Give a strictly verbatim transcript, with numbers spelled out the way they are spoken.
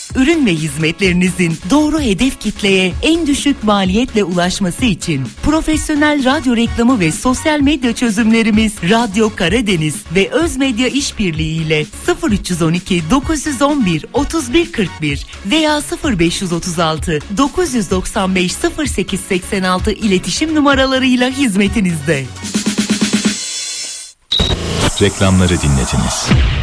Ürün ve hizmetlerinizin doğru hedef kitleye en düşük maliyetle ulaşması için profesyonel radyo reklamı ve sosyal medya çözümlerimiz Radyo Karadeniz ve Özmedya İşbirliği ile sıfır üç on iki dokuz on bir otuz bir kırk bir veya sıfır beş otuz altı dokuz doksan beş sıfır sekiz seksen altı iletişim numaralarıyla hizmetinizde. Reklamları dinlediniz.